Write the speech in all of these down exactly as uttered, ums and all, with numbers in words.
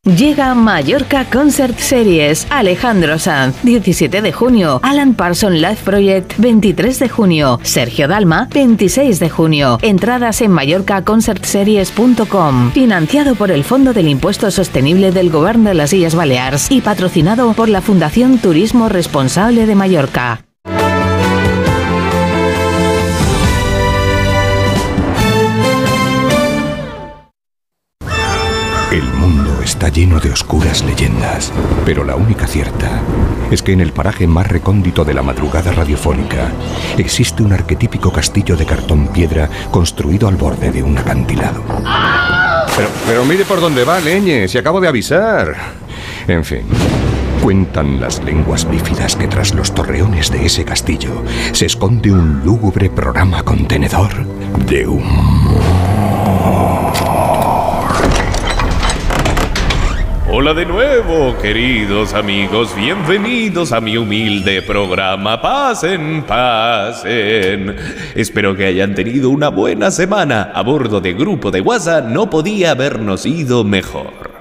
Llega Mallorca Concert Series. Alejandro Sanz, diecisiete de junio. Alan Parsons Live Project, veintitrés de junio. Sergio Dalma, veintiséis de junio. Entradas en mallorca concert series punto com. Financiado por el Fondo del Impuesto Sostenible del Govern de las Illes Balears y patrocinado por la Fundación Turismo Responsable de Mallorca. El mundo está lleno de oscuras leyendas, pero la única cierta es que en el paraje más recóndito de la madrugada radiofónica existe un arquetípico castillo de cartón piedra construido al borde de un acantilado. Pero, pero mire por dónde va, leñe, si acabo de avisar. En fin, cuentan las lenguas bífidas que tras los torreones de ese castillo se esconde un lúgubre programa contenedor de humor. Hola de nuevo, queridos amigos, bienvenidos a mi humilde programa. Pasen, pasen. Espero que hayan tenido una buena semana. A bordo de Grupo de WhatsApp no podía habernos ido mejor.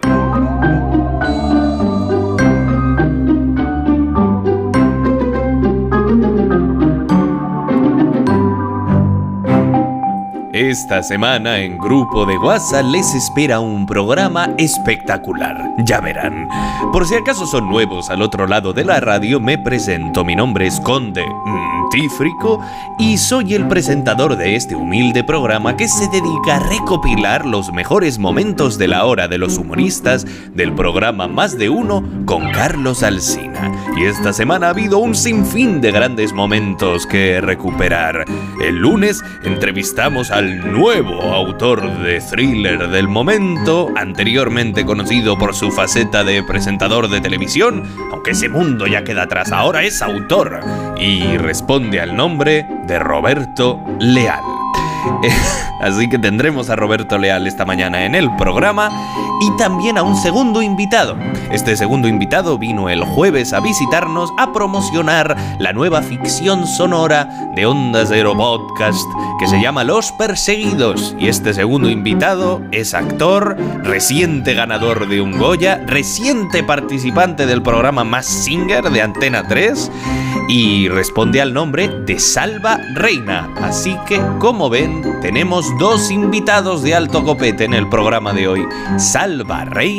Esta semana en Grupo de WhatsApp les espera un programa espectacular, ya verán. Por si acaso son nuevos al otro lado de la radio, me presento. Mi nombre es Conde Tífrico y soy el presentador de este humilde programa que se dedica a recopilar los mejores momentos de la hora de los humoristas del programa Más de Uno con Carlos Alsina. Y esta semana ha habido un sinfín de grandes momentos que recuperar. El lunes entrevistamos al nuevo autor de thriller del momento, anteriormente conocido por su faceta de presentador de televisión, aunque ese mundo ya queda atrás, ahora es autor y responde al nombre de Roberto Leal. Así que tendremos a Roberto Leal esta mañana en el programa y también a un segundo invitado. Este segundo invitado vino el jueves a visitarnos a promocionar la nueva ficción sonora de Onda Cero Podcast que se llama Los Perseguidos. Y este segundo invitado es actor, reciente ganador de un Goya, reciente participante del programa Masked Singer de Antena tres y responde al nombre de Salva Reina. Así que, como ven, tenemos dos invitados de alto copete en el programa de hoy. Salva Reina